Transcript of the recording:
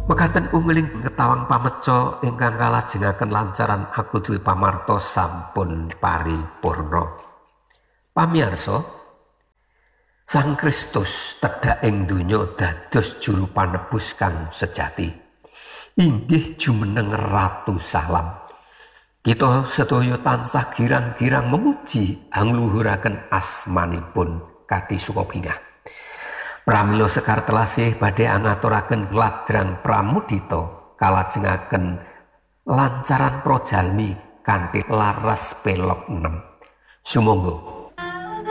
Mekaten ungling ketawang pameca ingkang kalajengaken lancaran aku duwe pamartos sampun paripurna. Pamirsa, Sang Kristus tedhak ing donya dados juru panebus kang sejati. Inggih jumeneng Ratu Salam. Kita sedaya tansah girang-girang memuji angluhuraken asmanipun kanthi sukabingah. Pramila sekar telasih badhe angaturaken gladrang pramudita kalajengaken lancaran projalmi kanthi laras pelok 6. Sumangga